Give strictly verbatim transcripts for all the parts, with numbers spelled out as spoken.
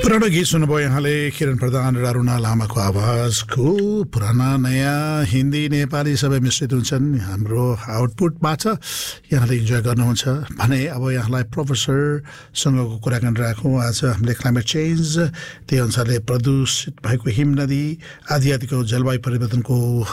पुरानो गीत सुन्नुभयो यहाँले किरण प्रधान र अरुणा लामाको आवाजको। पुराना नयाँ हिन्दी नेपाली सबै मिश्रित हुन्छन् हाम्रो आउटपुटबाट, यहाँले इन्जोय गर्नुहुन्छ भने। अब यहाँलाई प्रोफेसरसँगको कुराकानी राखौँ। आज हामीले क्लाइमेट चेन्ज, त्यही अनुसारले प्रदूषित भएको हिम नदी आदि आदिको जलवायु परिवर्तनको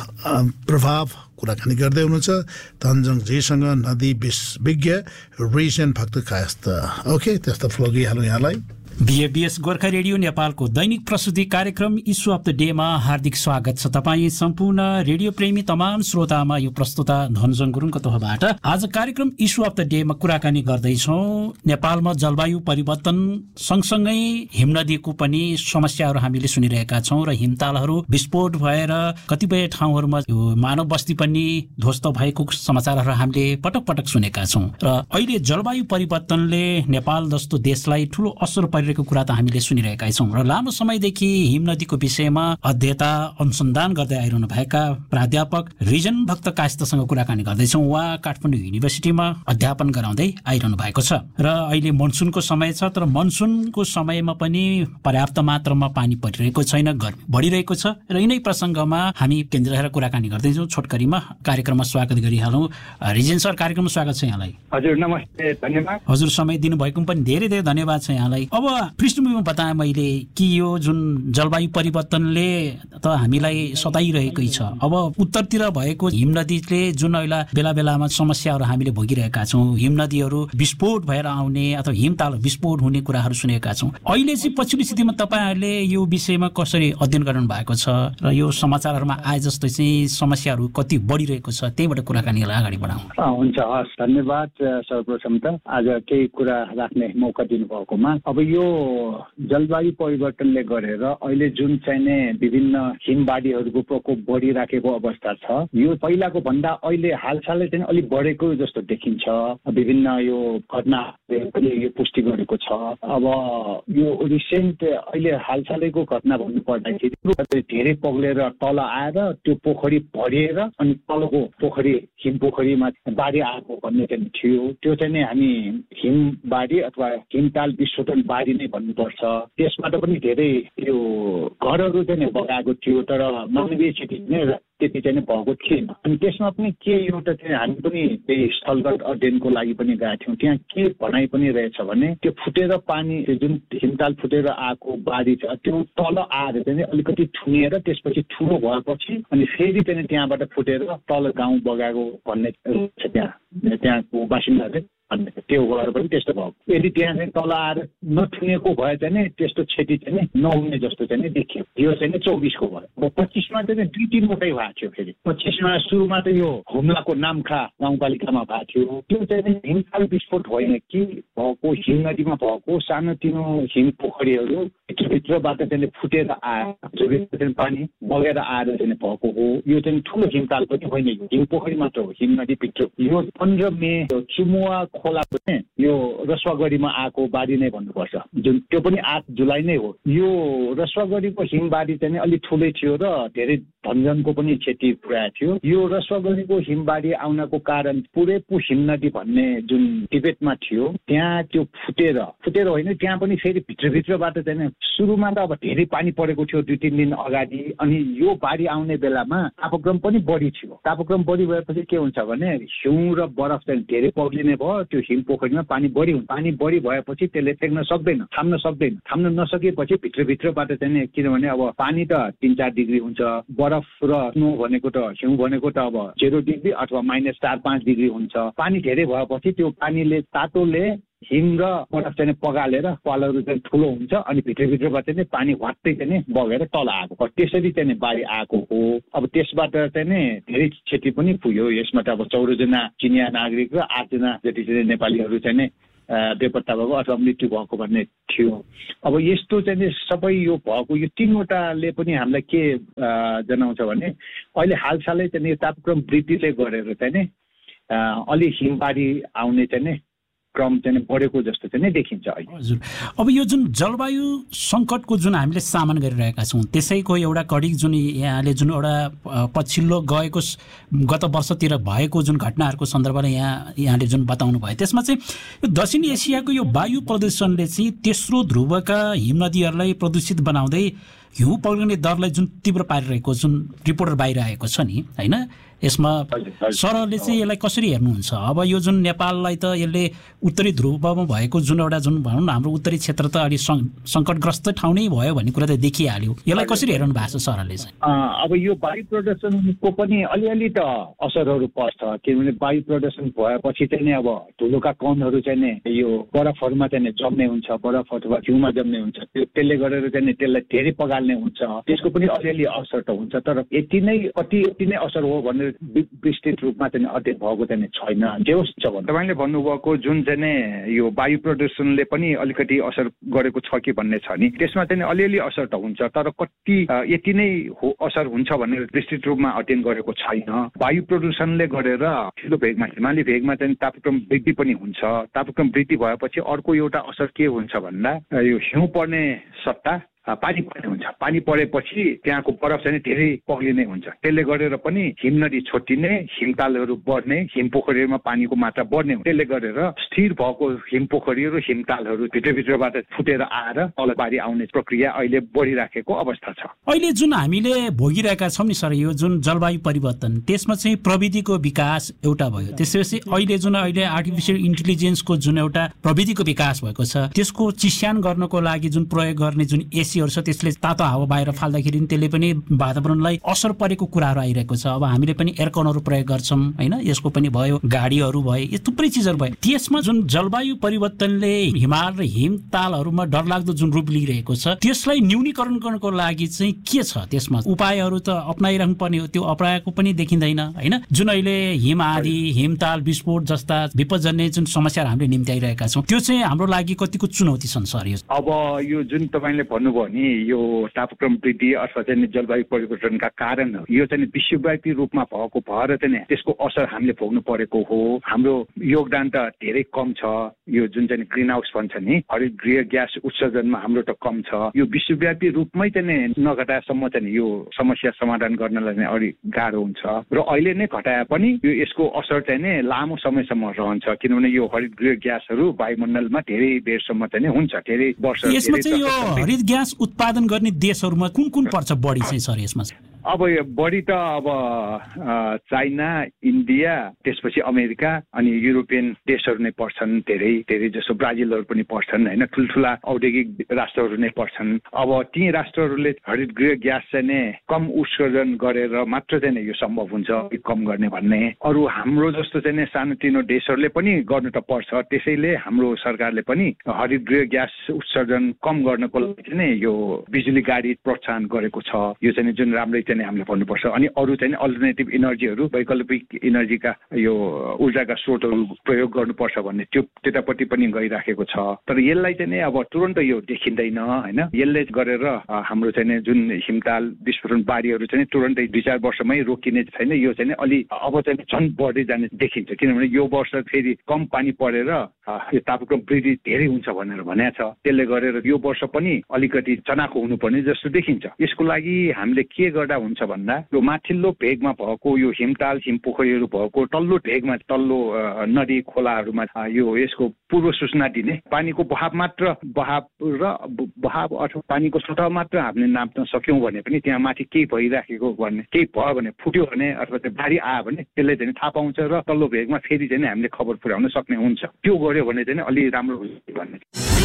प्रभाव कुराकानी गर्दै हुनुहुन्छ तन्जङ जीसँग, नदी विज्ञ रिजन भक्त कायस्थ। ओके, त्यस्तो फ्लो गइहाल्नु यहाँलाई। बीएबीएस गोर्खा रेडियो नेपालको दैनिक प्रस्तुति कार्यक्रम इस्यु अफ द डेमा हार्दिक स्वागत छ तपाईँ सम्पूर्ण रेडियो प्रेमी तमाम श्रोतामा। यो प्रस्तुता धनजङ गुरुङको तर्फबाट आज कार्यक्रम इस्यु अफ द डेमा कुराकानी गर्दैछौँ नेपालमा जलवायु परिवर्तन सँगसँगै हिमनदीको पनि समस्याहरू हामीले सुनिरहेका छौँ र हिमतालहरू विस्फोट भएर कतिपय ठाउँहरूमा मानव बस्ती पनि ध्वस्त भएको समाचारहरू हामीले पटक पटक सुनेका छौँ। र अहिले जलवायु परिवर्तनले नेपाल जस्तो देशलाई ठुलो असर रहेको कुरा त हामीले सुनिरहेका छौँ र लामो समयदेखि हिमनदीको विषयमा अध्ययता अनुसन्धान गर्दै आइरहनु भएका प्राध्यापक रिजन भक्त कायस्थसँग कुराकानी गर्दैछौँ। उहाँ काठमाडौँ युनिभर्सिटीमा अध्यापन गराउँदै आइरहनु भएको छ र अहिले मनसुनको समय छ, तर मनसुनको समयमा पनि पर्याप्त मात्रामा पानी परिरहेको छैन, गर्मी बढिरहेको छ र यिनै प्रसङ्गमा हामी केन्द्र कुराकानी गर्दैछौँ। छोटकरीमा कार्यक्रममा स्वागत गरिहालौँ। रिजन सर, कार्यक्रममा स्वागत छ यहाँलाई। हजुर नमस्ते, धन्यवाद। हजुर समय दिनुभएको पनि धेरै धेरै धन्यवाद छ यहाँलाई। अब पृष्ठभूमिमा बताएँ मैले कि यो जुन जलवायु परिवर्तनले त हामीलाई सताइरहेकै छ। अब उत्तरतिर भएको हिमनदीले जुन अहिले बेला बेलामा समस्याहरू हामीले भोगिरहेका छौँ, हिमनदीहरू विस्फोट भएर आउने अथवा हिमताल विस्फोट हुने कुराहरू सुनेका छौँ। अहिले चाहिँ पछिल्लो स्थितिमा तपाईँहरूले यो विषयमा कसरी अध्ययन गर्नु भएको छ र यो समाचारहरूमा आए जस्तै चाहिँ समस्याहरू कति बढिरहेको छ, त्यहीबाट कुराकानीलाई अगाडि बढाउँ। हुन्छ, हस्, धन्यवाद। सर्वप्रथम त आज केही कुरा राख्ने मौका दिनुभएकोमा। अब यो जलवायु परिवर्तनले गरेर अहिले जुन चाहिँ विभिन्न हिमबाढीहरूको प्रकोप बढिराखेको अवस्था छ, यो पहिलाको भन्दा अहिले हालसालै चाहिँ अलिक बढेको जस्तो देखिन्छ। विभिन्न यो घटनाहरूले पनि यो पुष्टि गरेको छ। अब यो रिसेन्ट अहिले हालसालैको घटना भन्नु पर्दाखेरि धेरै पग्लेर तल आएर त्यो पोखरी भरिएर अनि तलको पोखरी हिम पोखरीमा बाढी आएको भन्ने चाहिँ थियो। त्यो चाहिँ हामी हिमबाढी अथवा हिमताल विस्फोटन बाढी नै भन्नुपर्छ। त्यसबाट पनि धेरै यो घरहरू चाहिँ बगाएको थियो, तर मानवीय क्षति नै त्यति चाहिँ भएको थिएन। अनि त्यसमा पनि के एउटा चाहिँ हामी पनि त्यही स्थलगत अध्ययनको लागि पनि गएका थियौँ। त्यहाँ के भनाइ पनि रहेछ भने त्यो फुटेर पानी जुन हिमताल फुटेर आएको बाढी छ त्यो तल आएर चाहिँ अलिकति ठुनिएर त्यसपछि ठुलो भएपछि अनि फेरि चाहिँ त्यहाँबाट फुटेर तल गाउँ बगाएको भन्ने छ। त्यहाँ त्यहाँको बासिन्दाले त्यो भएर पनि त्यस्तो भयो। यदि त्यहाँ चाहिँ तल आएर नठुनेको भए चाहिँ त्यस्तो क्षति चाहिँ नहुने जस्तो चाहिँ देखियो। यो चाहिँ चौबिसको भयो। अब पच्चिसमा चाहिँ दुई तिनवटै भएको थियो। फेरि पच्चिसमा सुरुमा त यो हुम्लाको नामखा गाउँपालिकामा भएको थियो। त्यो चाहिँ हिमताल विस्फोट होइन कि भएको हिम नदीमा भएको सानोतिनो हिम पोखरीहरू भित्रबाट चाहिँ फुटेर आएर पानी बगेर आएर चाहिँ भएको हो। यो चाहिँ ठुलो हिमताल पनि होइन, हिम पोखरी मात्र हो, हिम नदी भित्र। यो पन्ध्र मे चुमुवा खोला पनि यो रसुवागढीमा आएको बाढी नै भन्नुपर्छ, जुन त्यो पनि आठ जुलाई नै हो। यो रसुवागढीको हिमबाढी चाहिँ अलिक ठुलै थियो र धेरै धनजनको पनि क्षति पुर्याएको थियो। यो रसुवागढीको हिमबाढी आउनको कारण पुरै पु हिम नदी भन्ने जुन तिब्बतमा थियो त्यहाँ त्यो फुटेर फुटेर होइन, त्यहाँ पनि फेरि भित्रभित्रबाट चाहिँ सुरुमा त अब धेरै पानी परेको थियो दुई तिन दिन अगाडि। अनि यो बाढी आउने बेलामा तापक्रम पनि बढी थियो। तापक्रम बढी भएपछि के हुन्छ भने हिउँ र बरफ चाहिँ धेरै पग्लिने भयो। त्यो हिम पोखरीमा पानी बढी हुन्छ। पानी बढी भएपछि त्यसले टेक्न सक्दैन, थाम्न सक्दैन। थाम्न नसकेपछि भित्रभित्रबाट चाहिँ किनभने अब पानी त तिन चार डिग्री हुन्छ, बरफ र स्नो भनेको त हिउँ भनेको त अब जेरो डिग्री अथवा माइनस चार पाँच डिग्री हुन्छ। पानी धेरै भएपछि त्यो पानीले तातोले हिम र बरफ चाहिँ पगालेर पालहरू चाहिँ ठुलो हुन्छ अनि भित्रभित्रबाट चाहिँ पानी वात्तै चाहिँ बगेर तल आएको। त्यसरी चाहिँ बाढी आएको हो। अब त्यसबाट चाहिँ धेरै क्षति पनि पुग्यो। यसमा त अब चौधजना चिनिया नागरिक र आठजना जति चाहिँ नेपालीहरू चाहिँ बेपत्ता भएको अथवा मृत्यु भएको भन्ने थियो। अब यस्तो चाहिँ सबै यो भएको यो तिनवटाले पनि हामीलाई के जनाउँछ भने अहिले हालसालै चाहिँ तापक्रम वृद्धिले गरेर चाहिँ अलि हिमबाढी आउने चाहिँ क्रम चाहिँ बढेको जस्तो चाहिँ देखिन्छ अहिले। हजुर, अब यो जुन जलवायु सङ्कटको जुन हामीले सामना गरिरहेका छौँ त्यसैको एउटा कडी जुन यहाँले जुन एउटा पछिल्लो गएको गत वर्षतिर भएको जुन घटनाहरूको सन्दर्भमा यहाँ यहाँले जुन बताउनु भयो त्यसमा चाहिँ यो दक्षिण एसियाको यो वायु प्रदूषणले चाहिँ तेस्रो ध्रुवका हिमनदीहरूलाई प्रदूषित बनाउँदै हिउँ पग्लिने दरलाई जुन तीव्र पारिरहेको जुन रिपोर्टर बाहिर आएको छ नि होइन, यसमा सरले चाहिँ यसलाई कसरी हेर्नुहुन्छ? अब यो जुन नेपाललाई त यसले उत्तरी ध्रुवमा भएको जुन एउटा जुन भनौँ न हाम्रो उत्तरी क्षेत्र त अलि सङ्कटग्रस्त ठाउँ नै भयो भन्ने कुरा त देखिहाल्यो, यसलाई कसरी हेर्नु भएको छ सरले चाहिँ? अब यो वायु प्रदूषणको पनि अलिअलि त असरहरू पर्छ, किनभने वायु प्रदूषण भएपछि चाहिँ नि अब धुलोका कणहरू चाहिँ नि यो बरफहरूमा चाहिँ जम्ने हुन्छ, बरफ अथवा हिउँमा जम्ने हुन्छ, त्यो त्यसले गरेर चाहिँ त्यसलाई धेरै पगाल्ने हुन्छ, त्यसको पनि अलिअलि असर त हुन्छ। तर यति नै कति यति नै असर हो भनेर विस्तृत रूपमा चाहिँ अध्ययन भएको चाहिँ छैन। जे होस् तपाईँले भन्नुभएको जुन चाहिँ यो वायु प्रदूषणले पनि अलिकति असर गरेको छ कि भन्ने छ नि, त्यसमा चाहिँ अलिअलि असर त हुन्छ, तर कति यति नै हो असर हुन्छ भनेर विस्तृत रूपमा अध्ययन गरेको छैन। वायु प्रदूषणले गरेर ठुलो भेगमा हिमाली भेगमा चाहिँ तापक्रम वृद्धि पनि हुन्छ। तापक्रम वृद्धि भएपछि अर्को एउटा असर के हुन्छ भन्दा यो हिउँ पर्ने सट्टा पानी पर्ने हुन्छ। पानी परेपछि त्यहाँको बरफ चाहिँ धेरै पग्लिने हुन्छ, त्यसले गरेर पनि हिमनदी छोटिने, हिमतालहरू बढ्ने, हिम पोखरीमा पानीको मात्रा बढ्ने, त्यसले गरेर स्थिर भएको हिम पोखरीहरू हिमतालहरू भित्रभित्रबाट फुटेर आएर तलबारी आउने प्रक्रिया अहिले बढिराखेको अवस्था छ। अहिले जुन हामीले भोगिरहेका छौँ नि सर यो जुन जलवायु परिवर्तन, त्यसमा चाहिँ प्रविधिको विकास एउटा भयो, त्यसपछि अहिले जुन अहिले आर्टिफिसियल इन्टेलिजेन्सको जुन एउटा प्रविधिको विकास भएको छ त्यसको चिस्यान गर्नको लागि जुन प्रयोग गर्ने जुन एसी छ त्यसले तातो हावा बाहिर फाल्दाखेरि त्यसले पनि वातावरणलाई असर परेको कुराहरू आइरहेको छ। अब हामीले पनि एयरकनहरू प्रयोग गर्छौँ होइन, यसको पनि भयो, गाडीहरू भयो, यो थुप्रै चिजहरू भयो। त्यसमा जुन जलवायु परिवर्तनले हिमाल र हिमतालहरूमा डरलाग्दो जुन रूप लिइरहेको छ त्यसलाई न्यूनीकरण गर्नको लागि चाहिँ के छ? त्यसमा उपायहरू त अपनाइरहनु पर्ने हो, त्यो अपनाएको पनि देखिँदैन होइन। जुन अहिले हिम आदि हिमताल विस्फोट जस्ता विपदजन्य जुन समस्याहरू हामीले निम्त्याइरहेका छौँ त्यो चाहिँ हाम्रो लागि कतिको चुनौती छन् सर? अब यो जुन तपाईँले भन्नुभयो नि यो तापक्रम वृद्धि अथवा चाहिँ जलवायु परिवर्तनका कारण यो चाहिँ विश्वव्यापी रूपमा भएको भएर चाहिँ त्यसको असर हामीले भोग्नु परेको हो। हाम्रो योगदान त धेरै कम छ, यो जुन चाहिँ ग्रिन हाउस भन्छ नि हरित गृह ग्यास उत्सर्जनमा हाम्रो त कम छ। यो विश्वव्यापी रूपमै चाहिँ नघटाएसम्म चाहिँ यो समस्या समाधान गर्नलाई नै अलि गाह्रो हुन्छ र अहिले नै घटाए पनि यो यसको असर चाहिँ नै लामो समयसम्म रहन्छ, किनभने यो हरित गृह ग्यासहरू वायुमण्डलमा धेरै बेरसम्म चाहिँ हुन्छ, धेरै वर्ष। यसमा चाहिँ यो हरित ग्यास उत्पादन गर्ने देशहरूमा कुन कुन पर्छ बढी चाहिँ सर यसमा? अब बढी त अब चाइना, इन्डिया, त्यसपछि अमेरिका अनि युरोपियन देशहरू नै पर्छन्, धेरै धेरै जसो ब्राजिलहरू पनि पर्छन् होइन, ठुल्ठुला औद्योगिक राष्ट्रहरू नै पर्छन्। अब ती राष्ट्रहरूले हरित गृह ग्यास चाहिँ नै कम उत्सर्जन गरेर मात्र चाहिँ यो सम्भव हुन्छ कम गर्ने भन्ने। अरू हाम्रो जस्तो चाहिँ सानोतिनो देशहरूले पनि गर्नु त पर्छ, त्यसैले हाम्रो सरकारले पनि हरित गृह ग्यास उत्सर्जन कम गर्नको लागि चाहिँ यो बिजुली गाडी प्रोत्साहन गरेको छ। यो चाहिँ जुन राम्रै हामीले भन्नुपर्छ। अनि अरू चाहिँ अल्टरनेटिभ इनर्जीहरू वैकल्पिक इनर्जीका यो ऊर्जाका स्रोतहरू प्रयोग गर्नुपर्छ भन्ने त्यो त्यतापट्टि पनि गइराखेको छ। तर यसलाई चाहिँ अब तुरन्त यो देखिँदैन होइन, यसले गरेर हाम्रो चाहिँ जुन हिमताल विस्फोटन बाढीहरू चाहिँ तुरन्तै दुई चार वर्षमै रोकिने छैन, यो चाहिँ अलि अब चाहिँ झन् बढ्दै जाने देखिन्छ, किनभने यो वर्ष फेरि कम पानी परेर यो तापक्रम वृद्धि धेरै हुन्छ भनेर भनेको छ, त्यसले गरेर यो वर्ष पनि अलिकति चनाखो हुनुपर्ने जस्तो देखिन्छ। यसको लागि हामीले के गर्दा हुन्छ भन्दा यो माथिल्लो भेगमा भएको यो हिमताल हिम पोखरीहरू भएको तल्लो भेगमा तल्लो नदी खोलाहरूमा यो यसको पूर्व सूचना दिने, पानीको बहाव मात्र बहाव र बहाव अथवा पानीको सतह मात्र हामीले नाप्न सक्यौँ भने पनि त्यहाँ माथि केही भइराखेको भन्ने, केही भयो भने फुट्यो भने अथवा त्यो बाढी आयो भने त्यसले चाहिँ थाहा पाउँछ र तल्लो भेगमा फेरि चाहिँ हामीले खबर पुर्याउन सक्ने हुन्छ। त्यो गर्यो भने चाहिँ अलि राम्रो हुन्छ भन्ने।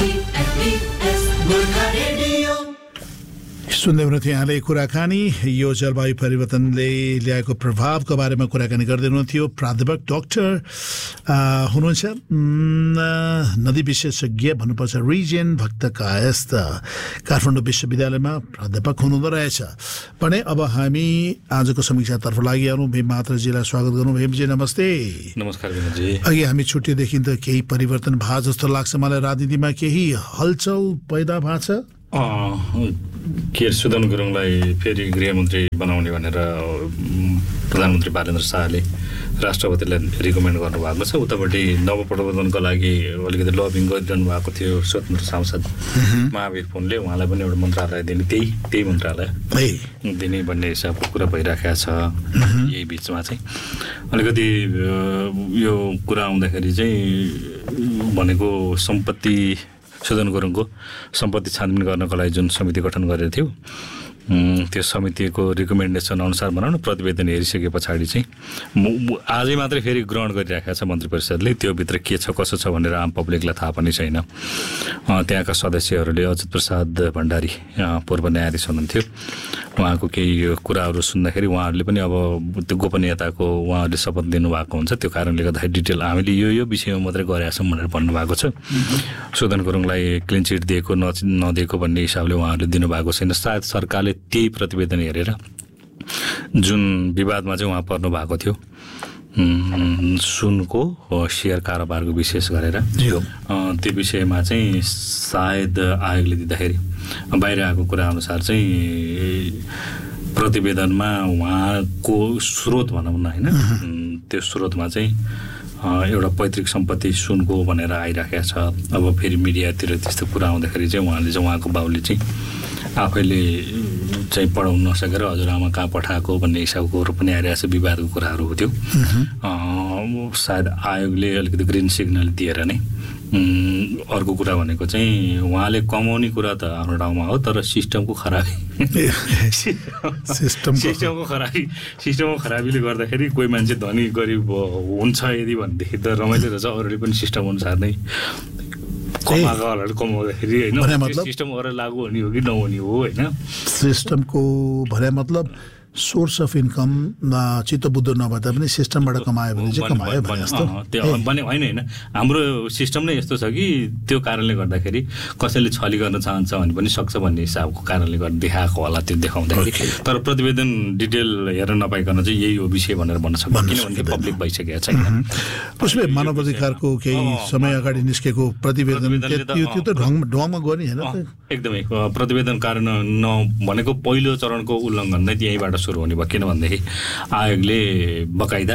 सुन्दै हुनुहुन्थ्यो यहाँले कुराकानी यो जलवायु परिवर्तनले ल्याएको प्रभावको बारेमा कुराकानी गर्दै हुनुहुन्थ्यो। प्राध्यापक डाक्टर हुनुहुन्छ नदी विशेषज्ञ भन्नुपर्छ रिजेन भक्त कायस्थ काठमाडौँ विश्वविद्यालयमा प्राध्यापक हुनुहुँदो रहेछ भने। अब हामी आजको समीक्षातर्फ लागिहालौँ। भीम महात्राजीलाई स्वागत गरौँ। भीमजी नमस्ते। नमस्कार विनोदजी। अघि हामी छुट्टीदेखि त केही परिवर्तन भयो जस्तो लाग्छ मलाई, राजनीतिमा केही हलचल पैदा भएको छ। केयर सुदन गुरुङलाई फेरि गृहमन्त्री बनाउने भनेर प्रधानमन्त्री बालेन्द्र शाहले राष्ट्रपतिलाई रिकमेन्ड गर्नुभएको छ। उतापट्टि नवप्रवर्धनको लागि अलिकति लबिङ गरिरहनु भएको थियो स्वतन्त्र सांसद महावीर पुनले, उहाँलाई पनि एउटा मन्त्रालय दिने, त्यही त्यही मन्त्रालय दिने भन्ने हिसाबको कुरा भइराखेको छ। यही बिचमा चाहिँ अलिकति यो कुरा आउँदाखेरि चाहिँ भनेको सम्पत्ति सुदन गुरुङको सम्पत्ति छानबिन गर्नको लागि जुन समिति गठन गरेको थियो, त्यो समितिको रिकमेन्डेसन अनुसार भनौँ न प्रतिवेदन हेरिसके पछाडि चाहिँ आजै मात्रै फेरि ग्रहण गरिराखेको छ मन्त्री परिषदले। त्योभित्र के छ कसो छ भनेर आम पब्लिकलाई थाहा पनि छैन। त्यहाँका सदस्यहरूले अजित प्रसाद भण्डारी पूर्व न्यायाधीश हुनुहुन्थ्यो, उहाँको केही कुराहरू सुन्दाखेरि उहाँहरूले पनि अब त्यो गोपनीयताको उहाँहरूले शपथ दिनुभएको हुन्छ, त्यो कारणले गर्दाखेरि डिटेल हामीले यो यो विषयमा मात्रै गरेका छौँ भनेर भन्नुभएको छ। सुदन गुरुङलाई क्लिन चिट दिएको न नदिएको भन्ने हिसाबले उहाँहरूले दिनुभएको छैन। सायद सरकारले त्यही प्रतिवेदन हेरेर जुन विवादमा चाहिँ उहाँ पर्नु भएको थियो सुनको सेयर कारोबारको विशेष गरेर त्यो विषयमा चाहिँ सायद आयोगले दिँदाखेरि बाहिर आएको कुरा अनुसार चाहिँ प्रतिवेदनमा उहाँको स्रोत भनौँ न होइन, त्यो स्रोतमा चाहिँ एउटा पैतृक सम्पत्ति सुनको भनेर आइराखेको छ। अब फेरि मिडियातिर त्यस्तो कुरा आउँदाखेरि चाहिँ उहाँले चाहिँ उहाँको बाउले चाहिँ आफैले चाहिँ पढाउन नसकेर हजुरआमा कहाँ पठाएको भन्ने हिसाबकोहरू पनि आइरहेको छ, विवादको कुराहरू हो त्यो। सायद आयोगले अलिकति ग्रिन सिग्नल दिएर नै अर्को कुरा भनेको चाहिँ उहाँले कमाउने कुरा त हाम्रो ठाउँमा हो, तर सिस्टमको खराबी सिस्टम सिस्टमको खराबी सिस्टमको खराबीले गर्दाखेरि कोही मान्छे धनी गरिब हुन्छ यदि भनेदेखि त रमाइलो रहेछ। अरूले पनि सिस्टम अनुसार नै कमाएको हलहरू कमाउँदाखेरि होइन, सिस्टम गरेर लागु हुने हो कि नहुने हो होइन। सिस्टमको भने मतलब सोर्स अफ इन्कम चित्त बुद्ध नभए पनि सिस्टमबाट कमायो भने चाहिँ कमायो भने जस्तो त्यो भने होइन होइन। हाम्रो सिस्टम नै यस्तो छ कि त्यो कारणले गर्दाखेरि कसैले छली गर्न चाहन्छ भने पनि सक्छ भन्ने हिसाबको कारणले गर्दा देखाएको होला त्यो देखाउँदाखेरि। तर प्रतिवेदन डिटेल हेर्न नपाइकन चाहिँ यही हो विषय भनेर भन्न सक्छ, किनभने पब्लिक भइसकेको छैन। उसले मानव अधिकारको केही समय अगाडि निस्केको प्रतिवेदन त्यो त ढङ्ग ढङ्गमा गर्ने होइन, एकदमै प्रतिवेदन कारण न भनेको पहिलो चरणको उल्लङ्घन नै त्यहीँबाट सुरु हुने भयो। किनभनेदेखि आयोगले बकाइदा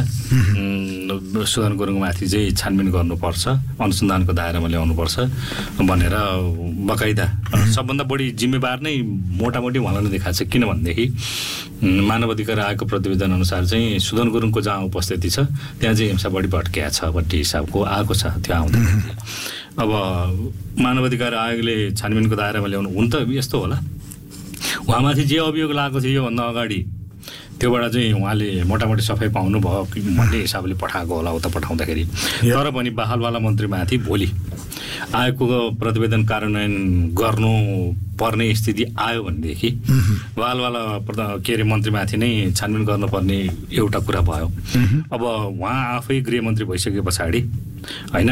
सुदन गुरुङमाथि चाहिँ छानबिन गर्नुपर्छ, अनुसन्धानको दायरामा ल्याउनुपर्छ भनेर बकाइदा सबभन्दा बढी जिम्मेवार नै मोटामोटी उहाँलाई नै देखाएको छ। किनभनेदेखि मानव अधिकार आयोगको प्रतिवेदन अनुसार चाहिँ सुदन गुरुङको जहाँ उपस्थिति छ त्यहाँ चाहिँ हिंसा बढी भड्किया छ भन्ने हिसाबको आएको छ त्यो आउँदाखेरि। अब मानव अधिकार आयोगले छानबिनको दायरामा ल्याउनु हुन त यस्तो होला, उहाँमाथि जे अभियोग लागेको थियो योभन्दा अगाडि त्योबाट चाहिँ उहाँले मोटामोटी सफाइ पाउनु भयो भन्ने हिसाबले पठाएको होला उता पठाउँदाखेरि। तर पनि बहालवाला मन्त्रीमाथि भोलि आयोगको प्रतिवेदन कार्यान्वयन गर्नु पर्ने स्थिति आयो भनेदेखि बहालवाला के अरे मन्त्रीमाथि नै छानबिन गर्नुपर्ने एउटा कुरा भयो। अब उहाँ आफै गृहमन्त्री भइसके पछाडि होइन,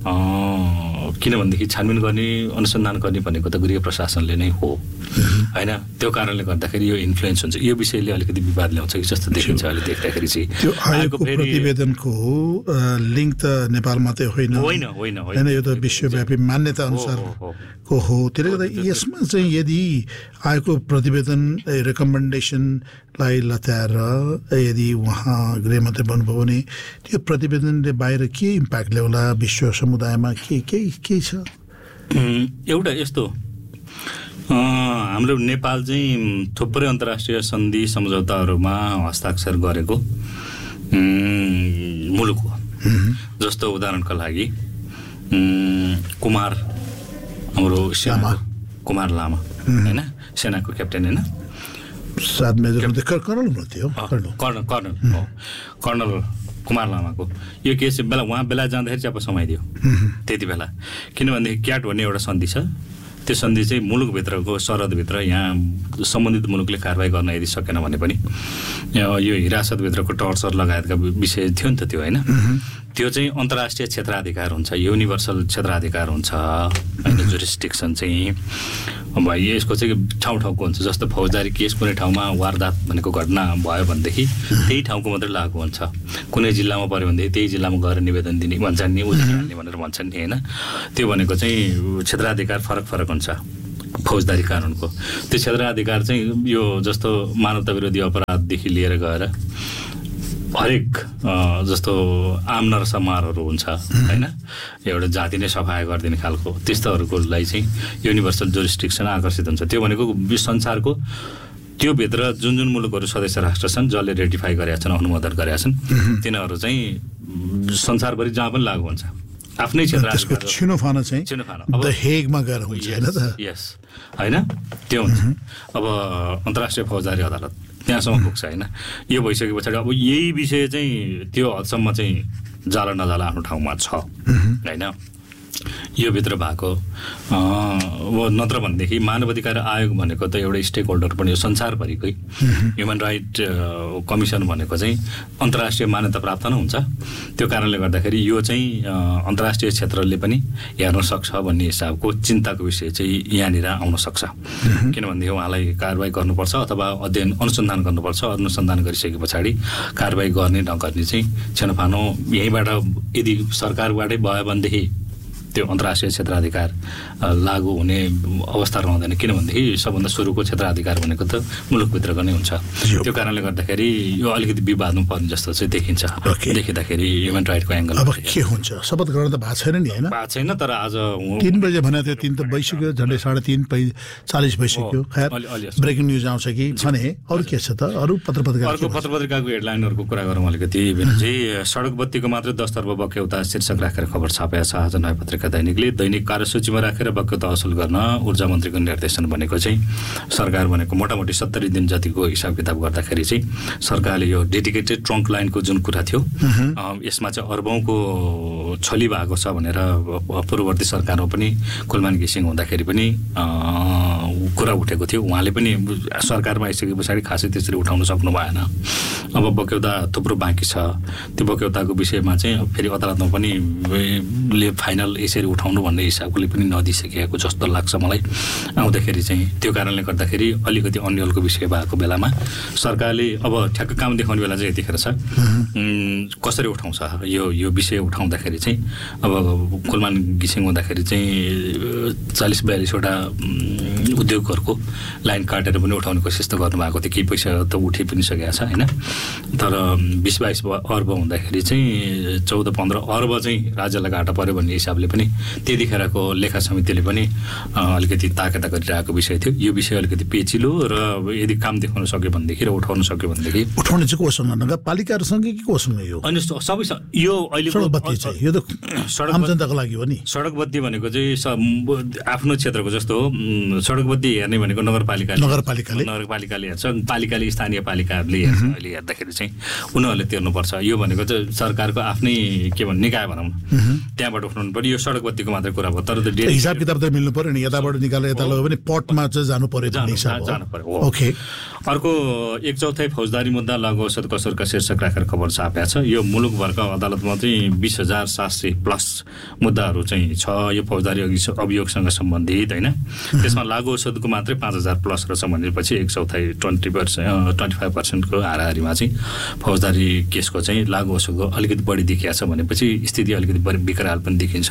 किनभनेदेखि छानबिन गर्ने अनुसन्धान गर्ने भनेको त गृह प्रशासनले नै हो होइन। त्यो कारणले गर्दाखेरि यो इन्फ्लुएन्स हुन्छ, यो विषयले अलिकति विवाद ल्याउँछ कि जस्तो देखिन्छ अहिले देख्दाखेरि चाहिँ। त्यो आयोगको प्रतिवेदनको लिङ्क त नेपाल मात्रै होइन होइन होइन होइन, यो त विश्वव्यापी मान्यता अनुसारको हो। त्यसले गर्दा यसमा चाहिँ यदि आयोगको प्रतिवेदन रेकमेन्डेसनलाई लत्याएर यदि उहाँ गृहमन्त्री बन्नुभयो भने त्यो प्रतिवेदनले बाहिर के इम्प्याक्ट ल्याउला विश्व समुदायमा, के केही केही छ? एउटा यस्तो हाम्रो नेपाल चाहिँ थुप्रै अन्तर्राष्ट्रिय सन्धि सम्झौताहरूमा हस्ताक्षर गरेको मुलुक हो। जस्तो उदाहरणका लागि कुमार हाम्रो सेना कुमार लामा होइन, सेनाको क्याप्टेन होइन, सात मेजर कर्नल हुनुहुन्थ्यो, कर्नल कर्नल हो कर्नल कुमार लामाको यो केस बेला उहाँ बेला जाँदाखेरि चाहिँ अब समाइदियो त्यति बेला। किनभनेदेखि क्याट भन्ने एउटा सन्धि छ, त्यो सन्धि चाहिँ मुलुकभित्रको सरहदभित्र यहाँ सम्बन्धित मुलुकले कारवाही गर्न यदि सकेन भने पनि यो हिरासतभित्रको टर्चर लगायतका विषय थियो नि त त्यो होइन। त्यो चाहिँ अन्तर्राष्ट्रिय क्षेत्राधिकार हुन्छ, युनिभर्सल क्षेत्राधिकार हुन्छ होइन, जुरिस्डिक्सन चाहिँ। अब यसको चाहिँ ठाउँ ठाउँको हुन्छ, जस्तो फौजदारी केस कुनै ठाउँमा वारदात भनेको घटना भयो भनेदेखि त्यही ठाउँको मात्रै लागु हुन्छ, कुनै जिल्लामा पऱ्यो भनेदेखि त्यही जिल्लामा गएर निवेदन दिने भन्छन् नि, उजुरी भनेर भन्छन् नि होइन। त्यो भनेको चाहिँ क्षेत्राधिकार फरक फरक हुन्छ फौजदारी कानुनको। त्यो क्षेत्राधिकार चाहिँ यो जस्तो मानवता विरोधी अपराधदेखि लिएर गएर हरेक जस्तो आम नरसंहारहरू हुन्छ होइन, एउटा जाति नै सफाया गरिदिने खालको त्यस्तोहरूको लागि चाहिँ युनिभर्सल जुरिस्डिक्सन आकर्षित हुन्छ। त्यो भनेको संसारको त्योभित्र जुन जुन मुलुकहरू सदस्य राष्ट्र छन् जसले रेटिफाई गरेका छन्, अनुमोदन गरेका छन्, तिनीहरू चाहिँ संसारभरि जहाँ पनि लागू हुन्छ। आफ्नै क्षेत्र त्यसको छिनोफानो चाहिँ द हेगमा गएर हुन्छ हैन त? यस हैन, त्यो हुन्छ। अब अन्तर्राष्ट्रिय फौजदारी अदालत त्यहाँसम्म पुग्छ हैन। यो भइसके पछाडि अब यही विषय चाहिँ त्यो हदसम्म चाहिँ जाला नजाला आफ्नो ठाउँमा छ हैन। यो भित्र भएको नत्र भनेदेखि मानवाधिकार आयोग भनेको त एउटा स्टेक होल्डर पनि हो संसारभरिकै। ह्युमन राइट कमिसन भनेको चाहिँ अन्तर्राष्ट्रिय मान्यता प्राप्त नै हुन्छ। त्यो कारणले गर्दाखेरि यो चाहिँ अन्तर्राष्ट्रिय क्षेत्रले पनि हेर्न सक्छ भन्ने हिसाबको चिन्ताको विषय चाहिँ यहाँनिर आउन सक्छ। किनभनेदेखि उहाँलाई कारबाही गर्नुपर्छ अथवा अध्ययन अनुसन्धान गर्नुपर्छ। अनुसन्धान गरिसके पछाडि कारबाही गर्ने नगर्ने चाहिँ छेनोफानो यहीँबाट यदि सरकारबाटै भयो भनेदेखि त्यो अन्तर्राष्ट्रिय क्षेत्राधिकार लागू हुने अवस्था रहँदैन। किनभनेदेखि सबभन्दा सुरुको क्षेत्राधिकार भनेको त मुलुकभित्रको नै हुन्छ। त्यो कारणले गर्दाखेरि यो अलिकति विवादमा पर्ने जस्तो चाहिँ देखिन्छ देखिँदाखेरि ह्युमन राइटको एङ्गल। अब के हुन्छ, शपथ ग्रहण त भएको छैन नि होइन? भएको छैन, तर आज तिन बजे भने थियो, तिन त भइसक्यो, झन्डै साढे तिन पै चालिस भइसक्यो। खैर ब्रेकिङ न्युज आउँछ कि भने अरू के छ त? अरू पत्र पत्रिका अर्को पत्र पत्रिकाको हेडलाइनहरूको कुरा गरौँ अलिकति चाहिँ सडक बत्तीको मात्र दस तर्फ बक्यौता शीर्षक राखेर खबर छापेको छ आज नयाँ पत्रिका दैनिकले। दैनिक कार्यसूचीमा राखेर बक्यौता असुल गर्न ऊर्जा मन्त्रीको निर्देशन भनेको चाहिँ सरकार भनेको मोटामोटी सत्तरी दिन जतिको हिसाब किताब गर्दाखेरि चाहिँ सरकारले यो डेडिकेटेड ट्रङ्क लाइनको जुन कुरा थियो यसमा चाहिँ अर्बौँको छली भएको छ भनेर पूर्ववर्ती सरकारमा पनि कुलमान घिसिङ हुँदाखेरि पनि कुरा उठेको थियो। उहाँले पनि सरकारमा आइसके पछाडि खासै त्यसरी उठाउन सक्नु भएन। अब बक्यौता थुप्रो बाँकी छ। त्यो बक्यौताको विषयमा चाहिँ फेरि अदालतमा पनि ले फाइनल यसरी उठाउनु भन्ने हिसाबले पनि नदिइसकेको जस्तो लाग्छ मलाई आउँदाखेरि चाहिँ। त्यो कारणले गर्दाखेरि अलिकति अन्यलको विषय भएको बेलामा सरकारले अब ठ्याक्क काम देखाउने बेला चाहिँ यतिखेर छ कसरी उठाउँछ यो यो विषय उठाउँदाखेरि चाहिँ। अब कुलमान घिसिङ हुँदाखेरि चाहिँ चालिस बयालिसवटा उद्योगहरूको लाइन काटेर पनि उठाउने कोसिस त गर्नुभएको थियो। केही पैसा त उठि पनि सकेको छ होइन। तर बिस बाइस अर्ब हुँदाखेरि चाहिँ चौध पन्ध्र अर्ब चाहिँ राज्यलाई घाटा पऱ्यो भन्ने हिसाबले पनि त्यतिखेरको लेखा समितिले पनि अलिकति ताकेता गरिरहेको विषय थियो। यो विषय अलिकति पेचिलो र यदि काम देखाउन सक्यो भनेदेखि र उठाउन सक्यो भनेदेखि उठाउने चाहिँ कोसँग नगरपालिकाहरूसँग कि कोसँग यो अनि सबैसँग यो अहिले सडक बत्ती चाहिँ यो त आम जनताको लागि हो नि। सडक बत्ती भनेको चाहिँ आफ्नो क्षेत्रको जस्तो सडक बत्ती हेर्ने भनेको नगरपालिका नगरपालिकाले नगरपालिकाले हेर्छ, पालिकाले स्थानीय पालिकाहरूले हेर्छ। अहिले हेर्दाखेरि चाहिँ उनीहरूले तिर्नुपर्छ। यो भनेको चाहिँ सरकारको आफ्नै के भन्ने निकाय भनौँ त्यहाँबाट उठाउनु पर्यो। यो सडक बत्तीको मात्रै कुरा भयो, तर त हिसाब किताब त मिल्नु पर्यो नि। यताबाट निकालेर यता लग्यो भने पटमा चाहिँ जानु पर्यो जानु पर्यो। ओके। अर्को एक चौथाइ फौजदारी मुद्दा लागु औषध कसरका शीर्षक राखेर खबर छापेको छ। यो मुलुकभरका अदालतमा चाहिँ बिस हजार सात सय प्लस मुद्दाहरू चाहिँ छ यो फौजदारी अभियोगसँग सम्बन्धित होइन। त्यसमा लागु औषधको मात्रै पाँच हजार प्लस रहेछ भनेपछि एक चौथाइ ट्वेन्टी पर्सेन्ट ट्वेन्टी फाइभ पर्सेन्टको हाराहारीमा चाहिँ फौजदारी केसको चाहिँ लागु औषधको अलिकति बढी देखिएको छ भनेपछि स्थिति अलिकति विकराल पनि देखिन्छ।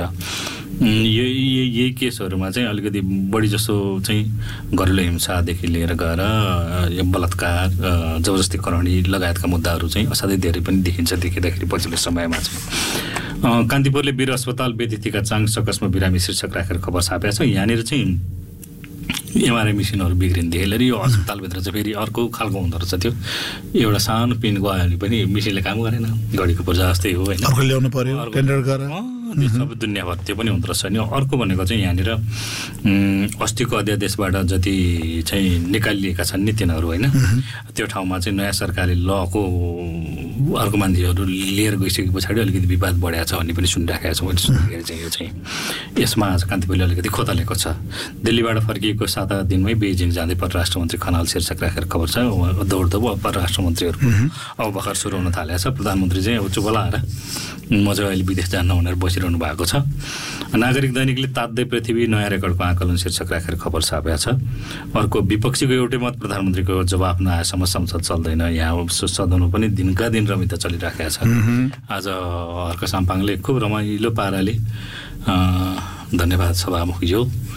यही यही केसहरूमा चाहिँ अलिकति बढी जस्तो चाहिँ घरेलु हिंसादेखि लिएर गएर बलात्कार जबरजस्ती करणी लगायतका मुद्दाहरू चाहिँ असाध्यै धेरै पनि देखिन्छ देखिँदाखेरि पछिल्लो समयमा चाहिँ। कान्तिपुरले वीर अस्पताल बेतिथिका चाङ सकसमा बिरामी शीर्षक राखेर खबर छापेको छ। यहाँनिर चाहिँ एमआरआई मेसिनहरू बिग्रिन्थ्यो यो अस्पतालभित्र चाहिँ फेरि अर्को खालको हुँदो रहेछ। त्यो एउटा सानो पिन गयो भने पनि मेसिनले काम गरेन, घडीको पूर्जा जस्तै हो होइन। अर्को ल्याउनु पर्यो टेन्डर गरेर त्यो सबै दुनियाँभर त्यो पनि हुँदो रहेछ नि। अर्को भनेको चाहिँ यहाँनिर अस्तिको अध्यादेशबाट जति चाहिँ निकालिएका छन् नि तिनीहरू होइन, त्यो ठाउँमा चाहिँ नयाँ सरकारले लको अर्को मान्छेहरू लिएर गइसके पछाडि अलिकति विवाद बढाएको छ भन्ने पनि सुनिराखेको छ मैले सुन्दाखेरि चाहिँ। यो चाहिँ यसमा आज कान्तिपुरले अलिकति खोतलेको छ। दिल्लीबाट फर्किएको साता दिनमै बेजिङ जाँदै परराष्ट्र मन्त्री खनाल शीर्षक राखेर खबर छ। दौडदौड अब परराष्ट्र मन्त्रीहरूको अब भर्खर सुरु हुन थालेको छ। प्रधानमन्त्री चाहिँ अब चुप लाएर म चाहिँ अहिले विदेश जान्न भनेर बसिरहनु भएको छ। नागरिक दैनिकले तात्दै पृथ्वी नयाँ रेकर्डको आकलन शीर्षक राखेर खबर छापेको छ। अर्को विपक्षीको एउटै मत प्रधानमन्त्रीको जवाफ नआएसम्म संसद चल्दैन। यहाँ सदनमा पनि दिनका दिन रमिता चलिराखेको छ। आज हर्क साम्पाङले खुब रमाइलो पाराले धन्यवाद सभामुख यो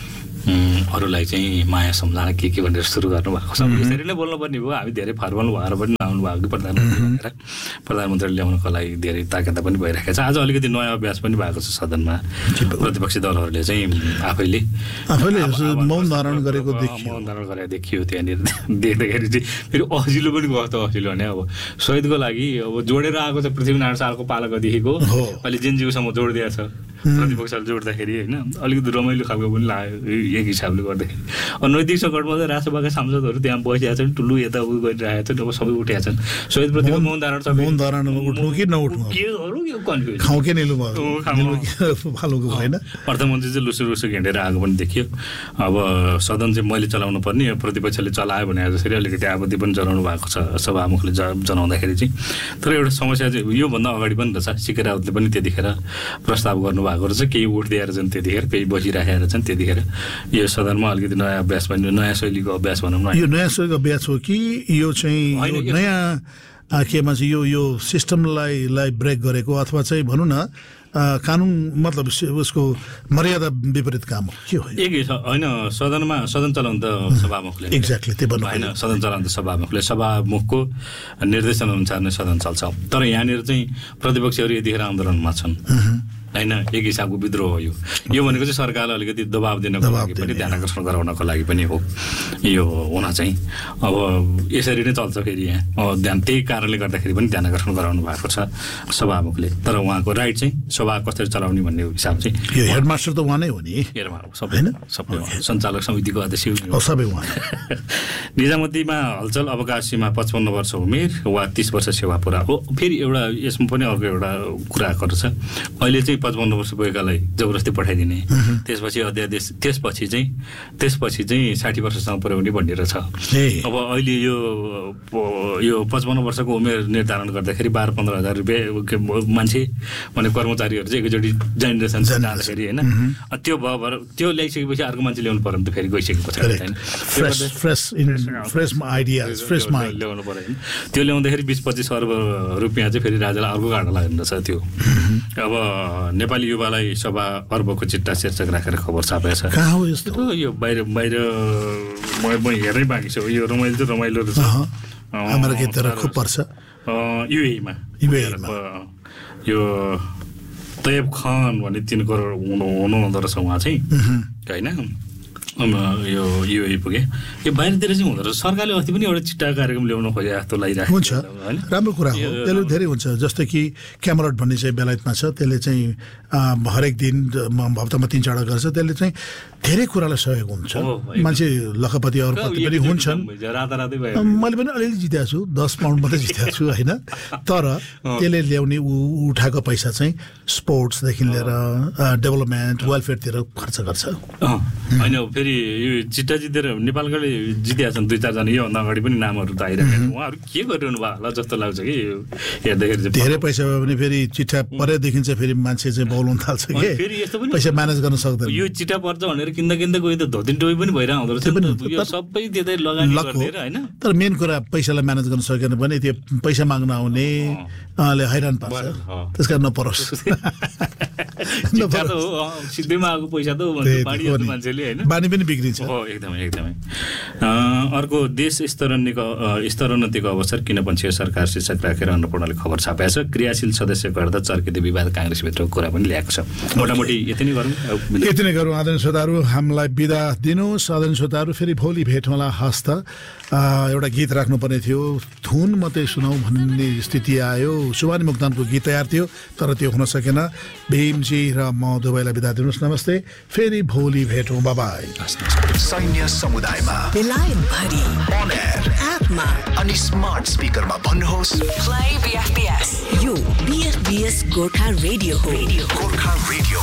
अरूलाई चाहिँ माया सम्झाना के के भनेर सुरु गर्नुभएको छ। यसरी नै बोल्नुपर्ने भयो। हामी धेरै फर्मल भएर पनि नआउनु भएको कि प्रधानमन्त्री भनेर प्रधानमन्त्री ल्याउनको लागि धेरै ताकेता पनि भइरहेको छ। आज अलिकति नयाँ अभ्यास पनि भएको छ सदनमा। प्रतिपक्षी दलहरूले चाहिँ आफैले आफैले मौन धारण गरेको देखियो मौन धारण गरेको देखियो त्यहाँनिर देख्दाखेरि चाहिँ फेरि अजिलो पनि कस्तो अजिलो भने अब शहीदको लागि अब जोडेर आएको छ पृथ्वीनारायण शाहको पालाकोदेखिको अहिले जेनजीओसम्म जोडिदिएको छ प्रतिपक्षले जोड्दाखेरि होइन अलिकति रमाइलो खालको पनि लाग्यो एक हिसाबले गर्दाखेरि। अब नैतिक सङ्कटमा चाहिँ राष्ट्रसभाका सांसदहरू त्यहाँ बसिरहेका छन् टुल्लु यता उयो गरिरहेका छन् अब सबै उठेका छन् शहीदप्रतिको मौन धारण छ मौन धारण उठ्नु कि नउठ्नु के गरौँ यो कन्फ्युज खाउँ के निलु भयो फालुको भएन। अर्थमन्त्री चाहिँ लुसु लुसु हिँडेर आएको पनि देखियो। अब सदन चाहिँ मैले चलाउनु पर्ने प्रतिपक्षले चलायो भने जसरी अलिकति आपत्ति पनि जनाउनु भएको छ सभामुखले जनाउँदाखेरि चाहिँ। तर एउटा समस्या चाहिँ योभन्दा अगाडि पनि रहेछ सिके राउतले पनि त्यतिखेर प्रस्ताव गर्नुभएको रहेछ केही उठ्दै रहेछन् त्यतिखेर केही बसिराखेका रहेछन् त्यतिखेर। यो सदनमा अलिकति नयाँ अभ्यास पनि नयाँ शैलीको अभ्यास भनौँ न। यो नयाँ शैलीको अभ्यास हो कि यो चाहिँ नयाँ के भन्छ यो यो सिस्टमलाई लाई ब्रेक गरेको अथवा चाहिँ भनौँ न कानुन मतलब उसको मर्यादा विपरीत काम हो के हो? एकै छ होइन सदनमा सदन चलाउनु त सभामुखले एक्ज्याक्टली त्यो भन्नु होइन सदन चलाउनु त सभामुखले सभामुखको निर्देशन अनुसार नै सदन चल्छ। तर यहाँनिर चाहिँ प्रतिपक्षीहरू यतिखेर आन्दोलनमा छन् होइन एक हिसाबको विद्रोह हो यो। यो भनेको चाहिँ सरकारलाई अलिकति दबाब दिनको लागि पनि ध्यान आकर्षण गराउनको लागि पनि हो यो हुन चाहिँ। अब यसरी नै चल्छ फेरि यहाँ ध्यान त्यही कारणले गर्दाखेरि पनि ध्यान आकर्षण गराउनु भएको छ सभामुखले। तर उहाँको राइट चाहिँ सभा कसरी चलाउने भन्ने हिसाब चाहिँ यो हेडमास्टर त उहाँ नै हो नि सबै सबै सञ्चालक समितिको अध्यक्ष सबै उहाँ। निजामतीमा हलचल अवकाश सीमा पचपन्न वर्ष उमेर वा तिस वर्ष सेवा पुरा हो। फेरि एउटा यसमा पनि अर्को एउटा कुरा आएको छ अहिले चाहिँ पचपन्न वर्ष पुगेकालाई जबरजस्ती पठाइदिने त्यसपछि अध्यादेश त्यसपछि चाहिँ त्यसपछि चाहिँ साठी वर्षसम्म पुर्याउने भन्ने रहेछ। अब अहिले यो यो पचपन्न वर्षको उमेर निर्धारण गर्दाखेरि बाह्र पन्ध्र हजार रुपियाँ मान्छे भने कर्मचारीहरू चाहिँ एकैचोटि जेनेरेसन जाँदाखेरि होइन त्यो भयो भएर त्यो ल्याइसकेपछि अर्को मान्छे ल्याउनु पर्यो भने त फेरि गइसकेको छ ल्याउनु पर्यो होइन। त्यो ल्याउँदाखेरि बिस पच्चिस अर्ब रुपियाँ चाहिँ फेरि राजालाई अर्को घाटा लाग्ने रहेछ त्यो। अब नेपाली युवालाई सभा अर्बको चिट्टा शीर्षक राखेर खबर छापेको छ। कहाँ हो यस्तो? यो बाहिर बाहिर म हेर्नै बाँकी छ। यो रमाइलो चाहिँ रमाइलो रहेछ हाम्रो गीततिर खुब पर्छ युएमा यो तयब खान भन्ने तिन करोड हुनु हुनुहुँदो रहेछ उहाँ चाहिँ होइन यो युए पुगे यो बाहिरतिर चाहिँ हुँदो रहेछ। सरकारले अस्ति पनि एउटा चिट्टा कार्यक्रम ल्याउनु खोजे जस्तो लागिरहेको हुन्छ राम्रो कुरा हो त्यसले धेरै हुन्छ। जस्तै कि क्यामरट भन्ने चाहिँ बेलायतमा छ त्यसले चाहिँ हरेक दिन हप्तामा तिन चारवटा गर्छ त्यसले चाहिँ धेरै कुरालाई सहयोग हुन्छ। मान्छे लखपति अरूपति पनि हुन्छन् मैले पनि अलिअलि जितेको छु दस पाउन्ड मात्रै जितेको छु होइन। तर त्यसले ल्याउने ऊ उठाएको पैसा चाहिँ स्पोर्ट्सदेखि लिएर डेभलपमेन्ट वेलफेयरतिर खर्च गर्छ होइन। फेरि यो चिट्टा जितेर नेपालकाले जितेका छन् दुई चारजना योभन्दा अगाडि पनि नामहरू त आइरहेको उहाँहरू के गरिरहनु भयो होला जस्तो लाग्छ कि हेर्दाखेरि धेरै पैसा भयो भने फेरि चिट्टा परेदेखि चाहिँ फेरि मान्छे चाहिँ बोलाउन थाल्छ कि फेरि यस्तो पनि पैसा म्यानेज गर्न सक्दैन। यो चिट्टा पर्छ भनेर किन्दा किन्दा गयो त धोतिन टोपी पनि भइरहेको हुँदो रहेछ सबै त्यतै लगानी गरेर होइन। तर मेन कुरा पैसालाई म्यानेज गर्न सकेन भने त्यो पैसा माग्न आउने हैरान पार्छ त्यस कारण नपरोस् सिधैमा आएको पैसा त मान्छेले होइन बानी पनि बिग्रिन्छ हो एकदमै एकदमै। अर्को देश स्तरोन्नतिको स्तरोन्नतिको अवसर किन पन्छे सरकार शीर्षक राखेर अन्नपूर्णले खबर छापेको छ। क्रियाशील सदस्य गर्दा चर्किँदै विवाद काङ्ग्रेसभित्रको कुरा पनि ल्याएको छ। मोटामोटी यति नै गरौँ यति नै गरौँ आदरणीय श्रोताहरू हामीलाई बिदा दिनुहोस्। आदरणीय श्रोताहरू फेरि भोलि भेट होला हस्त एउटा गीत राख्नुपर्ने थियो धुन मात्रै सुनाऊ भन्ने स्थिति आयो। सुवानी मुक्तानको गीत तयार थियो तर त्यो हुन सकेन। भीमजी र म दुवैलाई बिदा दिनुहोस् नमस्ते फेरि भोलि भेटौँ बाबाई। सैन्य समुदायमा बेलायत भरि अन एयर एपमा अनि स्मार्ट स्पिकरमा भन्नुहोस् प्ले बीएफबीएस यो बीएफबीएस गोर्खा रेडियो हो गोर्खा रेडियो।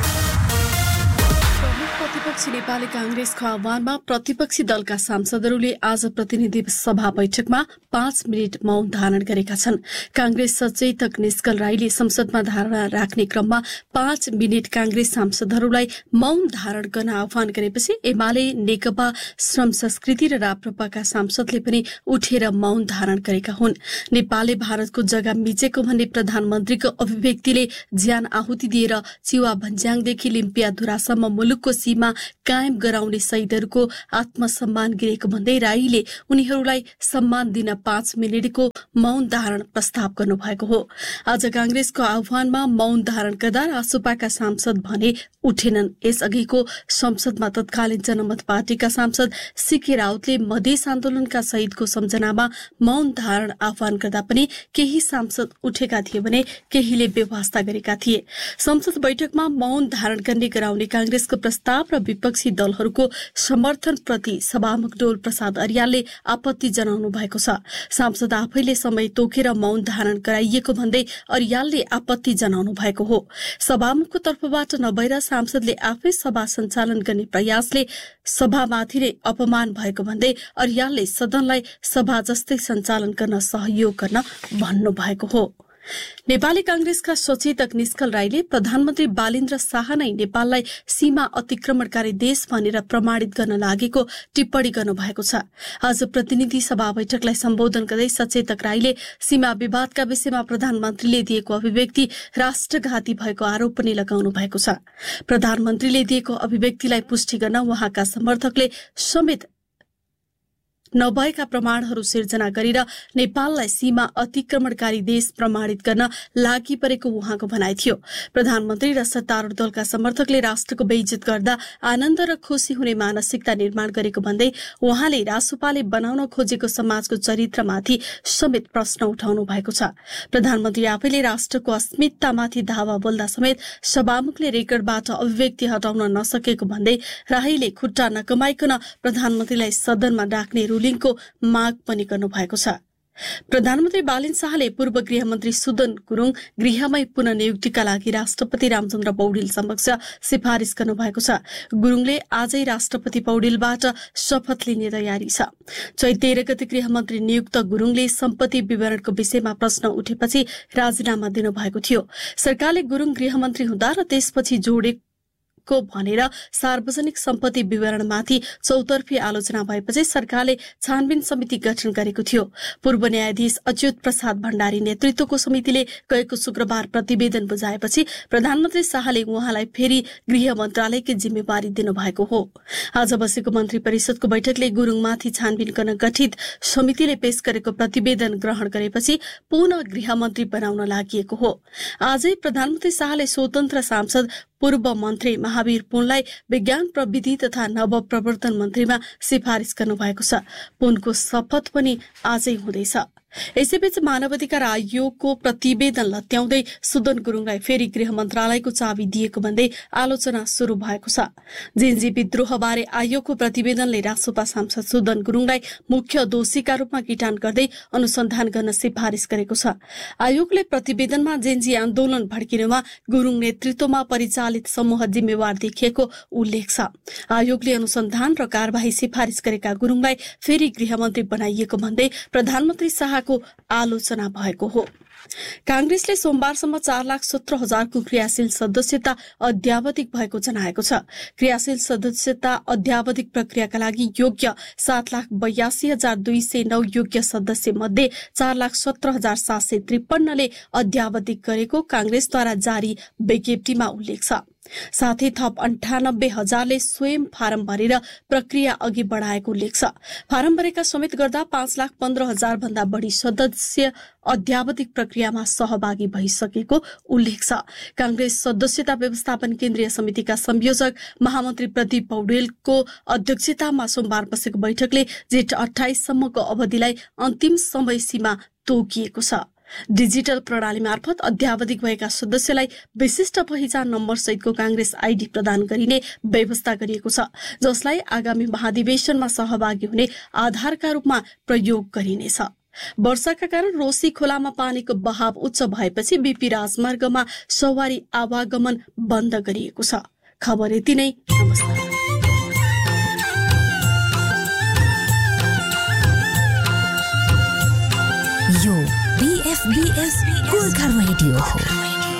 प्रतिपक्षी नेपाली कांग्रेसको आह्वानमा प्रतिपक्षी दलका सांसदहरूले आज प्रतिनिधि सभा बैठकमा पाँच मिनट मौन धारण गरेका छन्। कांग्रेस सचेतक निष्कल राईले संसदमा धारणा राख्ने क्रममा पाँच मिनट कांग्रेस सांसदहरूलाई मौन धारण गर्न आह्वान गरेपछि एमाले नेकपा श्रम संस्कृति र राप्रपाका सांसदले पनि उठेर मौन धारण गरेका हुन्। नेपालले भारतको जग्गा मिचेको भन्ने प्रधानमन्त्रीको अभिव्यक्तिले ज्यान आहुति दिएर चिवा भन्ज्याङदेखि लिम्पियाधुरासम्म मुलुकको सीमा सीमा कायम गराउने शहीदहरूको आत्मसम्मान गिरेको भन्दै राईले उनीहरूलाई सम्मान दिन पाँच मिनटको मौन धारण प्रस्ताव गर्नुभएको हो। आज कांग्रेसको आह्वानमा मौन धारण गर्दा रासोपाका सांसद भने उठेनन्। यसअघिको संसदमा तत्कालीन जनमत पार्टीका सांसद सीके राउतले मधेस आन्दोलनका शहीदको सम्झनामा मौन धारण आह्वान गर्दा पनि केही सांसद उठेका थिए भने केहीले बेवास्ता गरेका थिए। संसद बैठकमा मौन धारण गर्ने गराउने कांग्रेसको प्रस्ताव र विपक्षी दलहरूको समर्थन प्रति सभामुख डोल प्रसाद अर्यालले आपत्ति जनाउनु भएको छ। सांसद आफैले समय तोकेर मौन धारण गराइएको भन्दै अर्यालले आपत्ति जनाउनु भएको हो। सभामुखको तर्फबाट नभएर सांसदले आफै सभा सञ्चालन गर्ने प्रयासले सभामाथि नै अपमान भएको भन्दै अर्यालले सदनलाई सभा जस्तै सञ्चालन गर्न सहयोग गर्न भन्नु भएको हो। नेपाली कांग्रेसका सचेतक निष्कल राईले प्रधानमन्त्री बालेन्द्र शाह नै नेपाललाई सीमा अतिक्रमणकारी देश भनेर प्रमाणित गर्न लागेको टिप्पणी गर्नुभएको छ। आज प्रतिनिधि सभा बैठकलाई सम्बोधन गर्दै सचेतक राईले सीमा विवादका विषयमा प्रधानमन्त्रीले दिएको अभिव्यक्ति राष्ट्रघाती भएको आरोप पनि लगाउनु भएको छ। प्रधानमन्त्रीले दिएको अभिव्यक्तिलाई पुष्टि गर्न उहाँका समर्थकले समेत नभएका प्रमाणहरू सिर्जना गरेर नेपाललाई सीमा अतिक्रमणकारी देश प्रमाणित गर्न लागि परेको उहाँको भनाइ थियो। प्रधानमन्त्री र सत्तारूढ दलका समर्थकले राष्ट्रको बेइज्जत गर्दा आनन्द र खुशी हुने मानसिकता निर्माण गरेको भन्दै उहाँले रासोपाले बनाउन खोजेको समाजको चरित्रमाथि समेत प्रश्न उठाउनु भएको छ। प्रधानमन्त्री आफैले राष्ट्रको अस्मितामाथि धावा बोल्दा समेत सभामुखले रेकर्डबाट अभिव्यक्ति हटाउन नसकेको भन्दै राईले खुट्टा नकमाइकन प्रधानमन्त्रीलाई सदनमा डाक्ने रुलिङको माग पनि गर्नु भएको छ। प्रधानमन्त्री बालेन्द्र शाहले पूर्व गृहमन्त्री सुदन गुरुङ गृहमै पुननियुक्तिका लागि राष्ट्रपति रामचन्द्र पौडेल समक्ष सिफारिस गर्नुभएको छ। गुरुङले आजै राष्ट्रपति पौडेलबाट शपथ लिने तयारी छ। चैत तेह्र गते गृहमन्त्री नियुक्त गुरुङले सम्पत्ति विवरणको विषयमा प्रश्न उठेपछि राजीनामा दिनुभएको थियो। सरकारले गुरुङ गृहमन्त्री हुँदा र त्यसपछि जोडे को भनेर सार्वजनिक सम्पत्ति विवरणमाथि चौतर्फी आलोचना भएपछि सरकारले छानबिन समिति गठन गरेको थियो। पूर्व न्यायाधीश अच्युत प्रसाद भण्डारी नेतृत्वको समितिले गएको शुक्रबार प्रतिवेदन बुझाएपछि प्रधानमन्त्री शाहले उहाँलाई फेरि गृह मन्त्रालयकै जिम्मेवारी दिनुभएको हो। आज बसेको मन्त्री परिषदको बैठकले गुरुङमाथि छानबिन गर्न गठित समितिले पेश गरेको प्रतिवेदन ग्रहण गरेपछि पुनः गृहमन्त्री बनाउन लागि हो। आजै प्रधानमन्त्री शाहले स्वतन्त्र सांसद पूर्व मन्त्री महावीर पुनलाई विज्ञान प्रविधि तथा नवप्रवर्तन मन्त्रीमा सिफारिस गर्नुभएको छ। पुनको शपथ पनि आजै हुँदैछ। यसैबीच मानवाधिकार आयोगको प्रतिवेदन लत्याउँदै सुदन गुरुङलाई फेरि गृह मन्त्रालयको चाबी दिएको भन्दै आलोचना शुरू भएको छ। जेन्जी विद्रोहबारे आयोगको प्रतिवेदनले रासोपा सांसद सुदन गुरुङलाई मुख्य दोषीका रूपमा किटान गर्दै अनुसन्धान गर्न सिफारिस गरेको छ। आयोगले प्रतिवेदनमा जेन्जी आन्दोलन भड्किनुमा गुरुङ नेतृत्वमा परिचालित समूह जिम्मेवार देखिएको उल्लेख छ। आयोगले अनुसन्धान र कार्यवाही सिफारिस गरेका गुरुङलाई फेरि गृहमन्त्री बनाइएको भन्दै प्रधानमन्त्री शाह को आलोचना भएको हो। कांग्रेसले सोमबारसम्म चार लाख सत्र हजारको क्रियाशील सदस्यता अध्यावधिक भएको जनाएको छ। क्रियाशील सदस्यता अध्यावधिक प्रक्रियाका लागि योग्य सात लाख बयासी हजार दुई सय नौ योग्य सदस्य मध्ये चार लाख सत्र हजार सात सय त्रिपन्नले अध्यावधिक गरेको कांग्रेसद्वारा जारी विज्ञप्तिमा उल्लेख छ। साथै थप अन्ठानब्बे हजारले स्वयं फारम भरेर प्रक्रिया अघि बढ़ाएको उल्लेख छ। फारम भरेका समेत गर्दा पाँच लाख पन्ध्र हजार भन्दा बढ़ी सदस्य अध्यावधिक प्रक्रियामा सहभागी भइसकेको उल्लेख छ। कांग्रेस सदस्यता व्यवस्थापन केन्द्रीय समितिका संयोजक महामन्त्री प्रदीप पौडेलको अध्यक्षतामा सोमबार बसेको बैठकले जेठ अठाइस सम्मको अवधिलाई अन्तिम समय सीमा तोकिएको छ। डिजिटल प्रणाली मार्फत अध्यावधिक भएका सदस्यलाई विशिष्ट पहिचान नम्बर सहितको कांग्रेस आईडी प्रदान गरिने व्यवस्था गरिएको छ, जसलाई आगामी महाधिवेशनमा सहभागी हुने आधारका रूपमा प्रयोग गरिनेछ। वर्षाका कारण रोसी खोलामा पानीको बहाव उच्च भएपछि बीपी राजमार्गमा सवारी आवागमन बन्द गरिएको छ। खबर यति नै। नमस्कार। यो बीएफबीएस गोर्खा रेडियो हो।